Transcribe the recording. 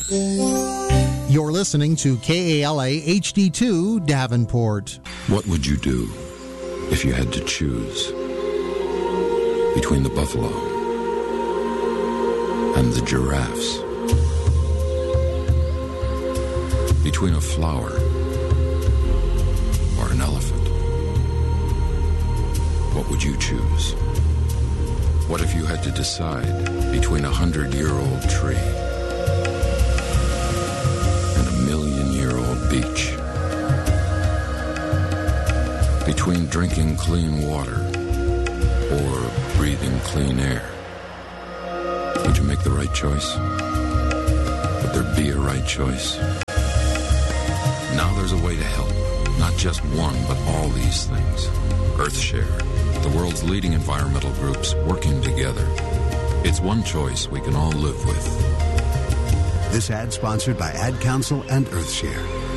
You're listening to KALA HD2 Davenport. What would you do if you had to choose between the buffalo and the giraffes? Between a flower or an elephant? What would you choose? What if you had to decide between a 100-year-old tree and a million-year-old beach? Between drinking clean water or breathing clean air? Would you make the right choice? Would there be a right choice? Now there's a way to help. Not just one, but all these things. EarthShare, the world's leading environmental groups working together. It's one choice we can all live with. This ad sponsored by Ad Council and EarthShare.